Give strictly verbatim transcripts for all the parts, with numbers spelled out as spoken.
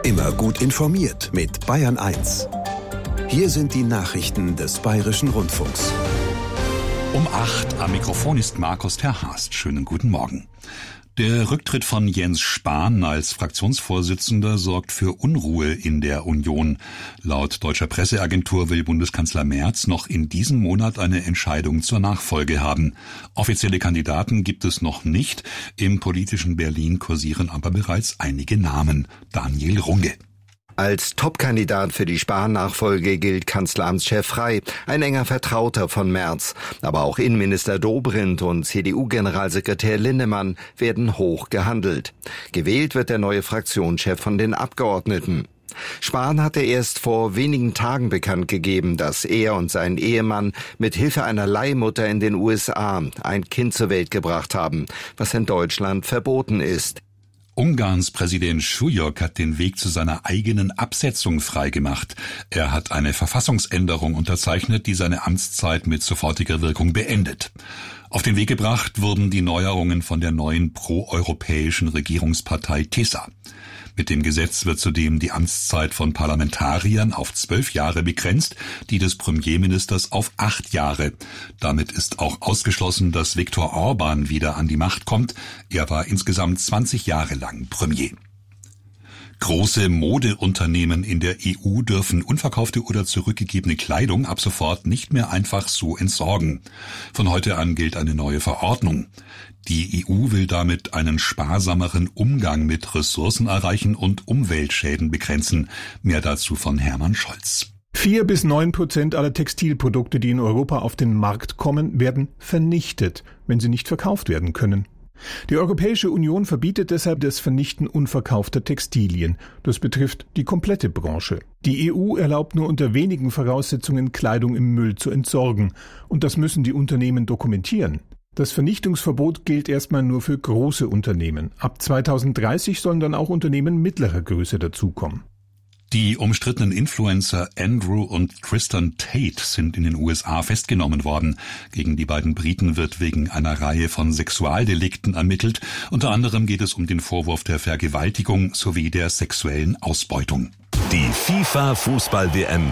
Immer gut informiert mit Bayern eins. Hier sind die Nachrichten des Bayerischen Rundfunks. Um acht am Mikrofon ist Markus Terhast. Schönen guten Morgen. Der Rücktritt von Jens Spahn als Fraktionsvorsitzender sorgt für Unruhe in der Union. Laut deutscher Presseagentur will Bundeskanzler Merz noch in diesem Monat eine Entscheidung zur Nachfolge haben. Offizielle Kandidaten gibt es noch nicht. Im politischen Berlin kursieren aber bereits einige Namen. Daniel Runge. Als Topkandidat für die Spahn-Nachfolge gilt Kanzleramtschef Frey, ein enger Vertrauter von Merz. Aber auch Innenminister Dobrindt und C D U-Generalsekretär Linnemann werden hoch gehandelt. Gewählt wird der neue Fraktionschef von den Abgeordneten. Spahn hatte erst vor wenigen Tagen bekannt gegeben, dass er und sein Ehemann mit Hilfe einer Leihmutter in den U S A ein Kind zur Welt gebracht haben, was in Deutschland verboten ist. Ungarns Präsident Schujok hat den Weg zu seiner eigenen Absetzung freigemacht. Er hat eine Verfassungsänderung unterzeichnet, die seine Amtszeit mit sofortiger Wirkung beendet. Auf den Weg gebracht wurden die Neuerungen von der neuen proeuropäischen Regierungspartei T E S A. Mit dem Gesetz wird zudem die Amtszeit von Parlamentariern auf zwölf Jahre begrenzt, die des Premierministers auf acht Jahre. Damit ist auch ausgeschlossen, dass Viktor Orban wieder an die Macht kommt. Er war insgesamt zwanzig Jahre lang Premier. Große Modeunternehmen in der E U dürfen unverkaufte oder zurückgegebene Kleidung ab sofort nicht mehr einfach so entsorgen. Von heute an gilt eine neue Verordnung. Die E U will damit einen sparsameren Umgang mit Ressourcen erreichen und Umweltschäden begrenzen. Mehr dazu von Hermann Scholz. Vier bis neun Prozent aller Textilprodukte, die in Europa auf den Markt kommen, werden vernichtet, wenn sie nicht verkauft werden können. Die Europäische Union verbietet deshalb das Vernichten unverkaufter Textilien. Das betrifft die komplette Branche. Die E U erlaubt nur unter wenigen Voraussetzungen, Kleidung im Müll zu entsorgen. Und das müssen die Unternehmen dokumentieren. Das Vernichtungsverbot gilt erstmal nur für große Unternehmen. Ab zweitausenddreißig sollen dann auch Unternehmen mittlerer Größe dazukommen. Die umstrittenen Influencer Andrew und Tristan Tate sind in den U S A festgenommen worden. Gegen die beiden Briten wird wegen einer Reihe von Sexualdelikten ermittelt. Unter anderem geht es um den Vorwurf der Vergewaltigung sowie der sexuellen Ausbeutung. Die FIFA-Fußball-W M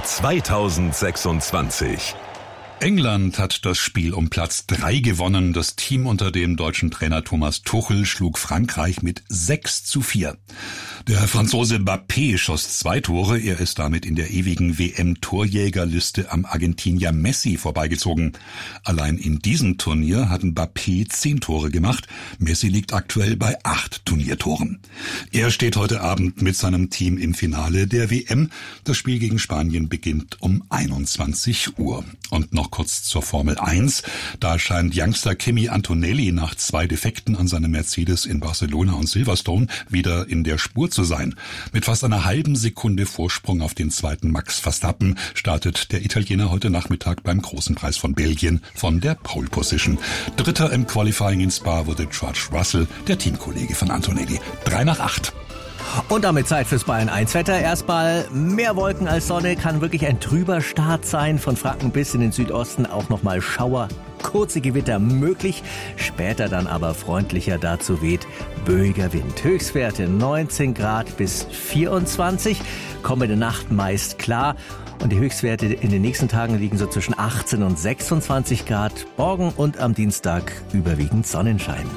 zweitausendsechsundzwanzig. England hat das Spiel um Platz drei gewonnen. Das Team unter dem deutschen Trainer Thomas Tuchel schlug Frankreich mit sechs zu vier. Der Franzose Mbappé schoss zwei Tore. Er ist damit in der ewigen W M-Torjägerliste am Argentinier Messi vorbeigezogen. Allein in diesem Turnier hat Mbappé zehn Tore gemacht. Messi liegt aktuell bei acht Turniertoren. Er steht heute Abend mit seinem Team im Finale der W M. Das Spiel gegen Spanien beginnt um einundzwanzig Uhr. Und noch kurz zur Formel eins. Da scheint Youngster Kimi Antonelli nach zwei Defekten an seinem Mercedes in Barcelona und Silverstone wieder in der Spur zu sein. Mit fast einer halben Sekunde Vorsprung auf den zweiten Max Verstappen startet der Italiener heute Nachmittag beim Großen Preis von Belgien von der Pole Position. Dritter im Qualifying in Spa wurde George Russell, der Teamkollege von Antonelli. Drei nach acht. Und damit Zeit fürs Bayern eins Wetter. Erstmal mehr Wolken als Sonne, kann wirklich ein trüber Start sein. Von Franken bis in den Südosten auch nochmal Schauer, kurze Gewitter möglich. Später dann aber freundlicher, dazu weht böiger Wind. Höchstwerte neunzehn Grad bis vierundzwanzig. Kommende Nacht meist klar. Und die Höchstwerte in den nächsten Tagen liegen so zwischen achtzehn und sechsundzwanzig Grad. Morgen und am Dienstag überwiegend Sonnenschein.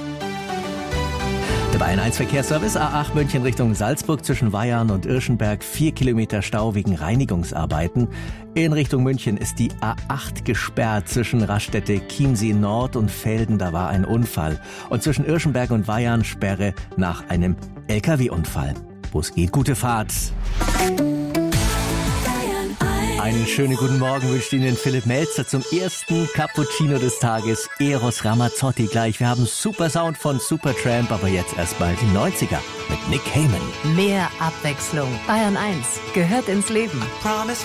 Der Bayern eins Verkehrsservice A acht München Richtung Salzburg zwischen Weyarn und Irschenberg. Vier Kilometer Stau wegen Reinigungsarbeiten. In Richtung München ist die A acht gesperrt zwischen Raststätte Chiemsee Nord und Velden. Da war ein Unfall. Und zwischen Irschenberg und Weyarn Sperre nach einem L K W-Unfall. Bus geht, gute Fahrt. Einen schönen guten Morgen wünscht Ihnen Philipp Melzer zum ersten Cappuccino des Tages. Eros Ramazzotti gleich. Wir haben super Sound von Supertramp, aber jetzt erstmal die neunziger mit Nick Cayman. Mehr Abwechslung. Bayern eins gehört ins Leben.